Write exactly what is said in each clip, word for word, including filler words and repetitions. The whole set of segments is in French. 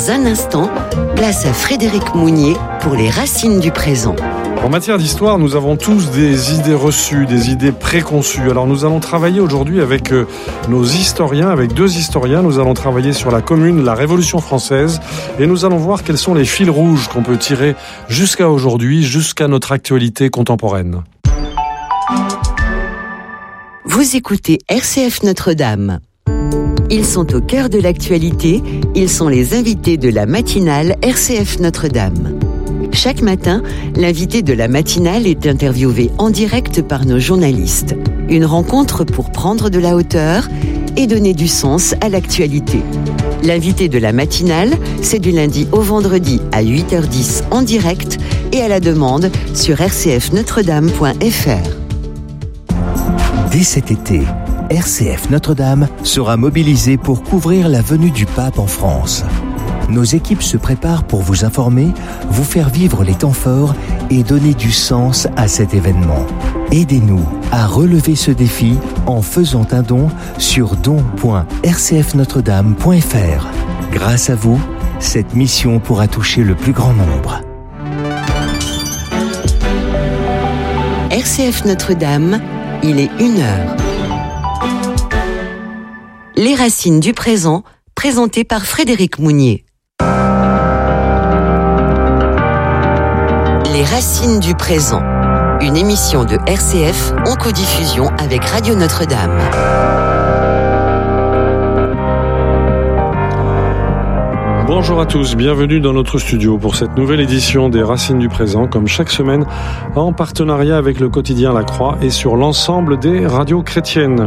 Dans un instant, place à Frédéric Mounier pour les racines du présent. En matière d'histoire, nous avons tous des idées reçues, des idées préconçues. Alors nous allons travailler aujourd'hui avec euh, nos historiens, avec deux historiens. Nous allons travailler sur la Commune, la Révolution française, et nous allons voir quels sont les fils rouges qu'on peut tirer jusqu'à aujourd'hui, jusqu'à notre actualité contemporaine. Vous écoutez R C F Notre-Dame. Ils sont au cœur de l'actualité, ils sont les invités de la matinale R C F Notre-Dame. Chaque matin, l'invité de la matinale est interviewé en direct par nos journalistes. Une rencontre pour prendre de la hauteur et donner du sens à l'actualité. L'invité de la matinale, c'est du lundi au vendredi à huit heures dix en direct et à la demande sur r c f notre dame point f r. Dès cet été, R C F Notre-Dame sera mobilisée pour couvrir la venue du pape en France. Nos équipes se préparent pour vous informer, vous faire vivre les temps forts et donner du sens à cet événement. Aidez-nous à relever ce défi en faisant un don sur don point r c f notre dame point f r. Grâce à vous, cette mission pourra toucher le plus grand nombre. R C F Notre-Dame, il est une heure. Les racines du présent, présentées par Frédéric Mounier. Les racines du présent, une émission de R C F en codiffusion avec Radio Notre-Dame. Bonjour à tous, bienvenue dans notre studio pour cette nouvelle édition des Racines du présent, comme chaque semaine, en partenariat avec le quotidien La Croix et sur l'ensemble des radios chrétiennes.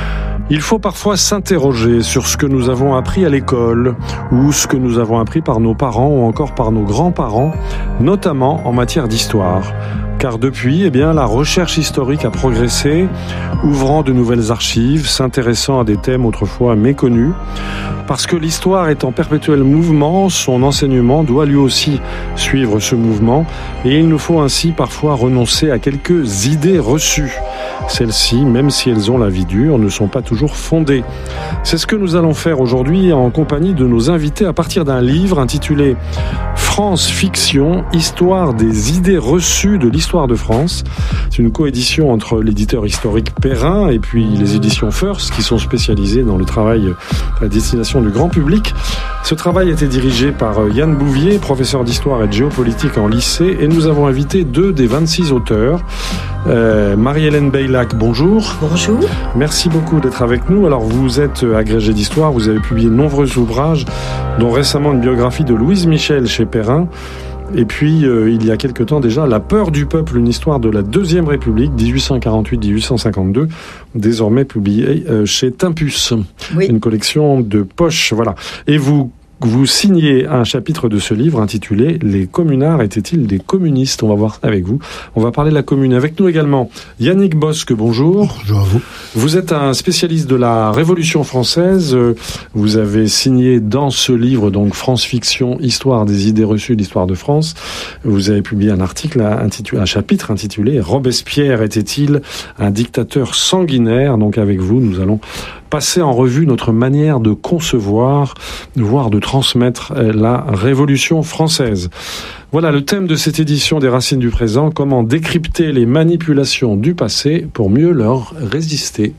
Il faut parfois s'interroger sur ce que nous avons appris à l'école ou ce que nous avons appris par nos parents ou encore par nos grands-parents, notamment en matière d'histoire. Car depuis, eh bien, la recherche historique a progressé, ouvrant de nouvelles archives, s'intéressant à des thèmes autrefois méconnus. Parce que l'histoire est en perpétuel mouvement, son enseignement doit lui aussi suivre ce mouvement, et il nous faut ainsi parfois renoncer à quelques idées reçues. Celles-ci, même si elles ont la vie dure, ne sont pas toujours fondées. C'est ce que nous allons faire aujourd'hui en compagnie de nos invités à partir d'un livre intitulé France Fiction, Histoire des idées reçues de l'histoire de France. C'est une coédition entre l'éditeur historique Perrin et puis les éditions First qui sont spécialisées dans le travail à destination du grand public. Ce travail a été dirigé par Yann Bouvier, professeur d'histoire et de géopolitique en lycée, et nous avons invité deux des vingt-six auteurs. Euh, Marie-Hélène Beylac, bonjour. Bonjour. Merci beaucoup d'être avec nous. Alors, vous êtes agrégée d'histoire, vous avez publié de nombreux ouvrages, dont récemment une biographie de Louise Michel chez Perrin. Et puis, euh, il y a quelque temps déjà, La peur du peuple, une histoire de la Deuxième République, dix-huit cent quarante-huit à dix-huit cent cinquante-deux, désormais publiée euh, chez Tempus. Oui. Une collection de poches, voilà. Et vous Vous signez un chapitre de ce livre intitulé « Les communards étaient-ils des communistes ?» On va voir avec vous. On va parler de la commune. Avec nous également Yannick Bosque, bonjour. Bonjour à vous. Vous êtes un spécialiste de la Révolution française. Vous avez signé dans ce livre, donc France Fiction, Histoire des idées reçues de l'histoire de France. Vous avez publié un article, intitulé, un chapitre intitulé « Robespierre était-il un dictateur sanguinaire ?» Donc avec vous, nous allons passer en revue notre manière de concevoir, voire de transmettre la Révolution française. Voilà le thème de cette édition des Racines du présent, comment décrypter les manipulations du passé pour mieux leur résister.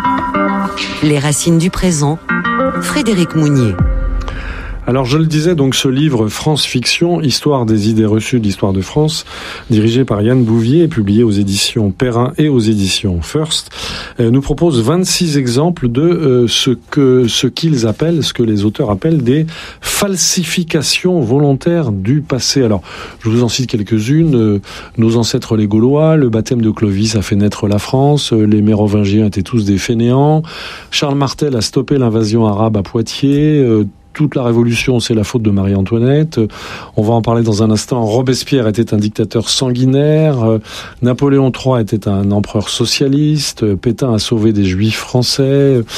Les Racines du présent, Frédéric Mounier. Alors je le disais, donc ce livre France Fiction, Histoire des idées reçues de l'histoire de France, dirigé par Yann Bouvier, publié aux éditions Perrin et aux éditions First, euh, nous propose vingt-six exemples de euh, ce que ce qu'ils appellent, ce que les auteurs appellent des falsifications volontaires du passé. Alors je vous en cite quelques-unes. Euh, nos ancêtres les Gaulois, le baptême de Clovis a fait naître la France, euh, les Mérovingiens étaient tous des fainéants, Charles Martel a stoppé l'invasion arabe à Poitiers, euh, toute la Révolution, c'est la faute de Marie-Antoinette. On va en parler dans un instant. Robespierre était un dictateur sanguinaire. Napoléon trois était un empereur socialiste. Pétain a sauvé des Juifs français.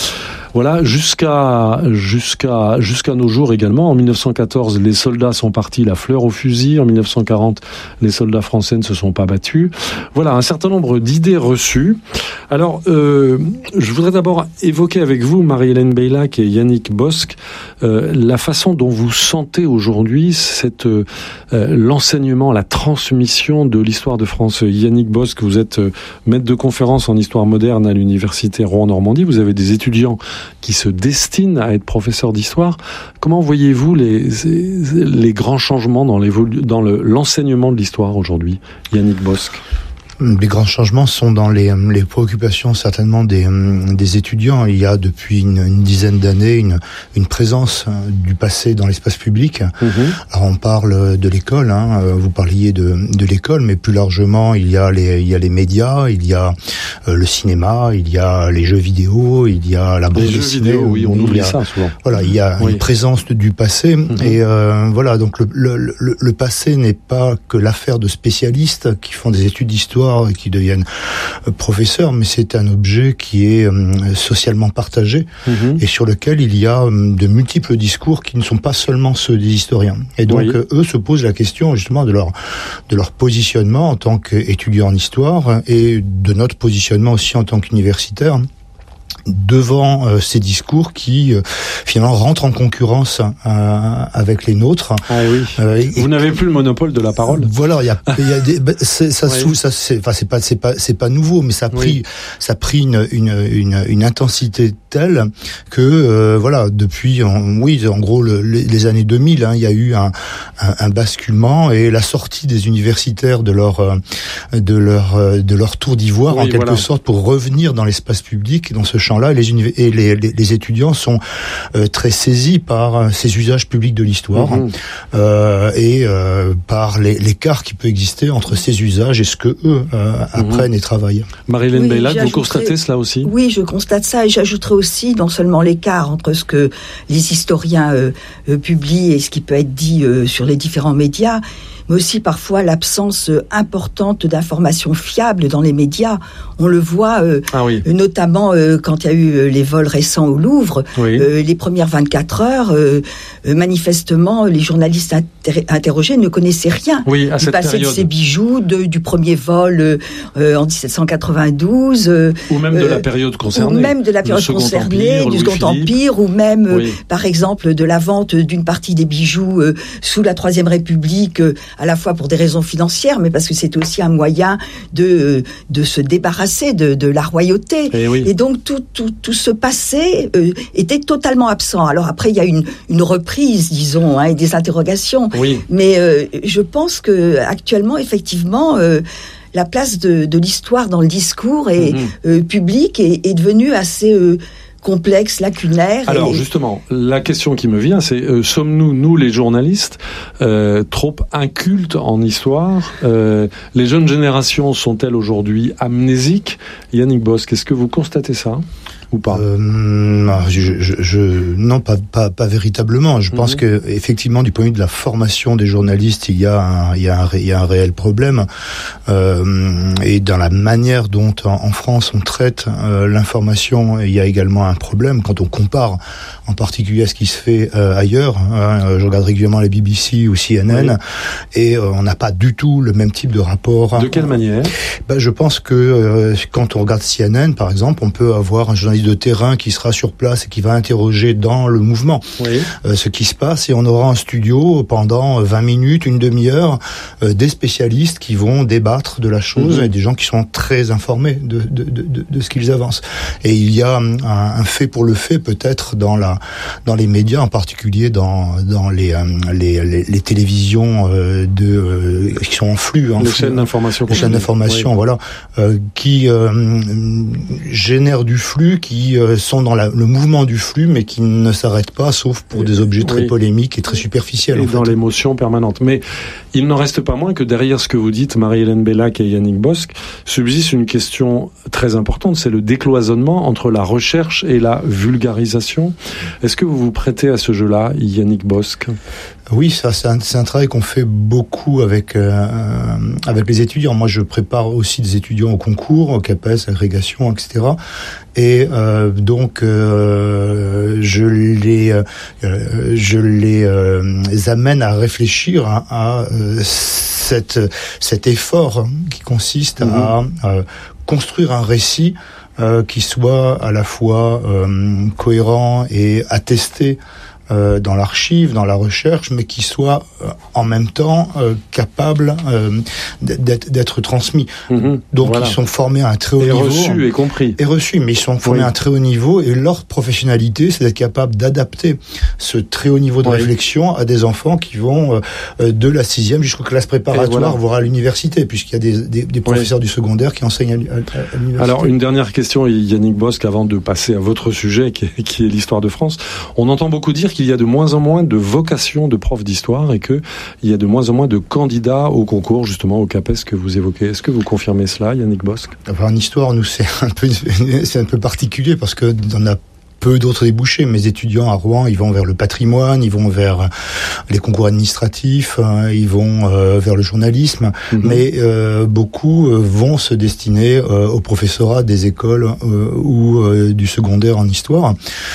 Voilà, jusqu'à jusqu'à jusqu'à nos jours également. En mille neuf cent quatorze, les soldats sont partis la fleur au fusil. En mille neuf cent quarante, les soldats français ne se sont pas battus. Voilà, un certain nombre d'idées reçues. Alors, euh, je voudrais d'abord évoquer avec vous, Marie-Hélène Beylac et Yannick Bosc, euh, la façon dont vous sentez aujourd'hui cette euh, l'enseignement, la transmission de l'histoire de France. Yannick Bosc, vous êtes euh, maître de conférence en histoire moderne à l'université Rouen-Normandie. Vous avez des étudiants qui se destinent à être professeurs d'histoire. Comment voyez-vous les, les grands changements dans, dans le, l'enseignement de l'histoire aujourd'hui, Yannick Bosc? Les grands changements sont dans les, les préoccupations certainement des, des étudiants. Il y a depuis une, une dizaine d'années une, une présence du passé dans l'espace public. Mmh. Alors on parle de l'école, hein, vous parliez de, de l'école, mais plus largement il y a les, il y a les médias, il y a le cinéma, il y a les jeux vidéo, il y a la bande dessinée. Les jeux vidéo, oui, on oublie a, ça souvent. Voilà, il y a oui. une présence du passé mmh. et euh, voilà, donc le, le, le, le passé n'est pas que l'affaire de spécialistes qui font des études d'histoire et qui deviennent professeurs, mais c'est un objet qui est euh, socialement partagé mmh. et sur lequel il y a euh, de multiples discours qui ne sont pas seulement ceux des historiens. Et donc oui. euh, eux se posent la question justement de leur de leur positionnement en tant qu'étudiants en histoire et de notre positionnement aussi en tant qu'universitaires devant euh, ces discours qui euh, finalement rentrent en concurrence euh, avec les nôtres. Ah oui. Euh, Vous et, n'avez plus le monopole de la parole. Voilà, il y a, y a des, c'est, ça, oui. sous, ça, c'est, enfin, c'est pas, c'est pas, c'est pas nouveau, mais ça a pris, oui. ça a pris une, une, une, une intensité telle que, euh, voilà, depuis, en, oui, en gros, le, les, les années deux mille, hein, il y a eu un, un, un basculement et la sortie des universitaires de leur, de leur, de leur tour d'ivoire oui, en quelque voilà. sorte pour revenir dans l'espace public, dans ce champ là, les, univ- et les, les, les étudiants sont euh, très saisis par euh, ces usages publics de l'histoire mmh. euh, et euh, par les, l'écart qui peut exister entre ces usages et ce que eux euh, apprennent mmh. et travaillent. Marie-Hélène oui, Beylac, vous constatez cela aussi ? Oui, je constate ça et j'ajouterai aussi non seulement l'écart entre ce que les historiens euh, euh, publient et ce qui peut être dit euh, sur les différents médias, mais aussi parfois l'absence importante d'informations fiables dans les médias. On le voit euh, ah oui. notamment euh, quand il y a eu les vols récents au Louvre, oui. euh, les premières vingt-quatre heures, euh, euh, manifestement, les journalistes inter- interrogés ne connaissaient rien oui, à du cette passé période. de ces bijoux, de, du premier vol euh, en dix-sept cent quatre-vingt-douze. Euh, ou même de la période concernée. Ou même de la période concernée, Empire, du Second Empire, ou même, oui. euh, par exemple, de la vente d'une partie des bijoux euh, sous la Troisième République, euh, à la fois pour des raisons financières, mais parce que c'était aussi un moyen de de se débarrasser de, de la royauté. Et, oui. et donc tout tout tout ce passé euh, était totalement absent. Alors après il y a une une reprise, disons, hein, et des interrogations. Oui. Mais euh, je pense que actuellement, effectivement. Euh, la place de, de l'histoire dans le discours est, mmh. euh, public est, est devenue assez euh, complexe, lacunaire. Alors et... justement, la question qui me vient, c'est euh, sommes-nous, nous les journalistes, euh, trop incultes en histoire ? euh, Les jeunes générations sont-elles aujourd'hui amnésiques ? Yannick Bosc, est-ce que vous constatez ça ? Ou pas euh, je, je, je, Non, pas, pas, pas véritablement. Je mmh. pense que effectivement, du point de vue de la formation des journalistes, il y a un, il y a un, il y a un réel problème. Euh, et dans la manière dont en, en France on traite euh, l'information, il y a également un problème quand on compare, en particulier à ce qui se fait euh, ailleurs. Hein, je regarde régulièrement la B B C ou C N N, oui. et euh, on n'a pas du tout le même type de rapport. De quelle manière ? Ben, je pense que euh, quand on regarde C N N, par exemple, on peut avoir un journaliste de terrain qui sera sur place et qui va interroger dans le mouvement oui. euh, ce qui se passe, et on aura en studio pendant vingt minutes, une demi-heure, euh, des spécialistes qui vont débattre de la chose mmh. et des gens qui sont très informés de, de, de, de, de ce qu'ils avancent. Et il y a un, un fait pour le fait peut-être dans la dans les médias, en particulier dans dans les euh, les, les, les télévisions euh, de euh, qui sont en flux, en les flux, chaînes d'information, les chaînes d'information, oui. voilà, euh, qui euh, génèrent du flux, qui euh, sont dans la, le mouvement du flux, mais qui ne s'arrêtent pas, sauf pour des objets très oui. polémiques et très superficiels. Et en dans fait. l'émotion permanente. Mais il n'en reste pas moins que derrière ce que vous dites, Marie-Hélène Beylac et Yannick Bosc, subsiste une question très importante, c'est le décloisonnement entre la recherche et la vulgarisation. Est-ce que vous vous prêtez à ce jeu-là, Yannick Bosc ? Oui, ça c'est un, c'est un travail qu'on fait beaucoup avec euh, avec les étudiants. Moi, je prépare aussi des étudiants au concours, au CAPES, agrégation, et cetera. Et euh, donc euh, je les euh, je les euh, amène à réfléchir à, à euh, cette cet effort qui consiste mmh. à, à construire un récit euh, qui soit à la fois euh, cohérent et attesté Euh, dans l'archive, dans la recherche, mais qui soit euh, en même temps euh, capable euh, d'être, d'être transmis. Mmh, Donc voilà. Ils sont formés à un très haut et niveau. Et reçus et compris. Et reçus, mais ils sont formés oui. à un très haut niveau, et leur professionnalité, c'est d'être capable d'adapter ce très haut niveau de oui. réflexion à des enfants qui vont euh, de la sixième jusqu'aux classes préparatoires, voilà. voire à l'université, puisqu'il y a des, des, des professeurs oui. du secondaire qui enseignent à, à, à l'université. Alors, une dernière question, Yannick Bosc, avant de passer à votre sujet, qui est, qui est l'histoire de France. On entend beaucoup dire qu'il y a de moins en moins de vocation de profs d'histoire et qu'il y a de moins en moins de candidats au concours, justement, au CAPES que vous évoquez. Est-ce que vous confirmez cela, Yannick Bosc ? Enfin, en histoire, nous, c'est un peu, c'est un peu particulier parce que on a peu d'autres débouchés. Mes étudiants à Rouen, ils vont vers le patrimoine, ils vont vers les concours administratifs, ils vont euh, vers le journalisme, mmh. mais euh, beaucoup vont se destiner euh, au professorat des écoles euh, ou euh, du secondaire en histoire.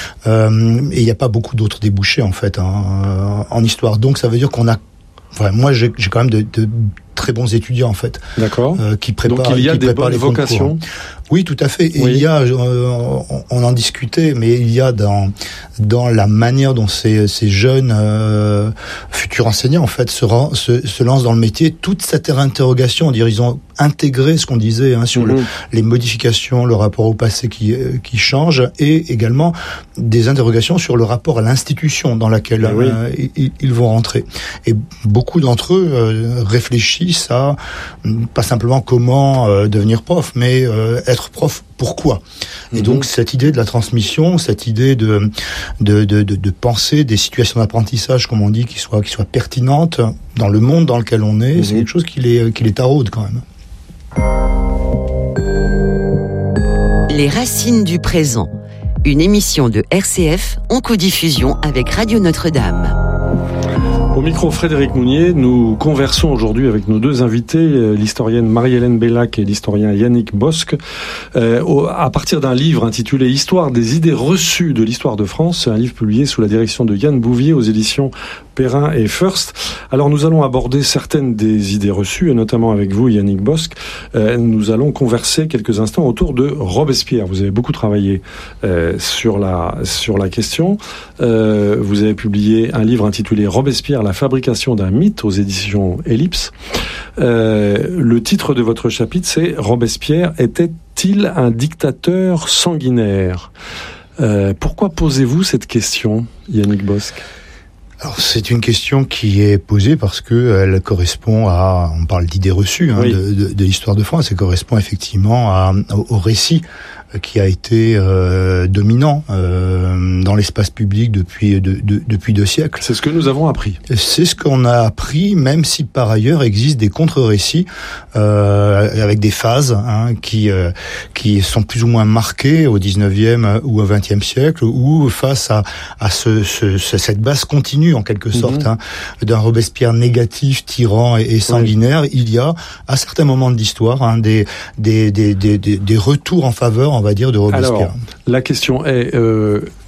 Euh, et il n'y a pas beaucoup d'autres débouchés en fait hein, en histoire. Donc ça veut dire qu'on a, enfin moi j'ai, j'ai quand même de, de très bons étudiants en fait. D'accord. Euh, qui préparent, Donc il y a qui des bonnes les vocations. Oui, tout à fait. Et oui. il y a, euh, on en discutait, mais il y a dans dans la manière dont ces ces jeunes euh, futurs enseignants en fait se, rend, se se lancent dans le métier, toute cette interrogation, on dirait ils ont intégré ce qu'on disait hein, sur mm-hmm. le, les modifications, le rapport au passé qui qui change, et également des interrogations sur le rapport à l'institution dans laquelle oui. euh, ils, ils vont rentrer. Et beaucoup d'entre eux euh, réfléchissent à pas simplement comment euh, devenir prof, mais euh, être prof, pourquoi ? Et mmh. donc cette idée de la transmission, cette idée de de de de, de penser des situations d'apprentissage, comme on dit, qui soient qui soient pertinentes dans le monde dans lequel on est, mmh. c'est quelque chose qui les qui les taraude quand même. Les racines du présent, une émission de R C F en codiffusion avec Radio Notre-Dame. Au micro, Frédéric Mounier, nous conversons aujourd'hui avec nos deux invités, l'historienne Marie-Hélène Bellac et l'historien Yannick Bosc, euh, au, à partir d'un livre intitulé « Histoire des idées reçues de l'histoire de France », un livre publié sous la direction de Yann Bouvier aux éditions Perrin et First. Alors nous allons aborder certaines des idées reçues, et notamment avec vous, Yannick Bosc. Euh, nous allons converser quelques instants autour de Robespierre. Vous avez beaucoup travaillé euh, sur la sur la question. Euh, vous avez publié un livre intitulé « Robespierre, la fabrication d'un mythe » aux éditions Ellipse. Euh, le titre de votre chapitre, c'est « Robespierre était-il un dictateur sanguinaire ?» euh, Pourquoi posez-vous cette question, Yannick Bosc ? Alors c'est une question qui est posée parce que elle correspond à, on parle d'idées reçues hein, oui. de, de, de l'histoire de France, elle correspond effectivement à, au, au récit qui a été euh, dominant euh, dans l'espace public depuis de, de, depuis deux siècles. C'est ce que nous avons appris. C'est ce qu'on a appris, même si par ailleurs existent des contre-récits euh, avec des phases hein, qui euh, qui sont plus ou moins marquées au dix-neuvième ou au vingtième siècle, ou face à à ce, ce, ce cette base continue en quelque sorte mmh. hein, d'un Robespierre négatif, tyran et, et sanguinaire. Oui. Il y a à certains moments de l'histoire hein, des, des des des des des retours en faveur, on va dire, de Robespierre. Alors, la question est, euh,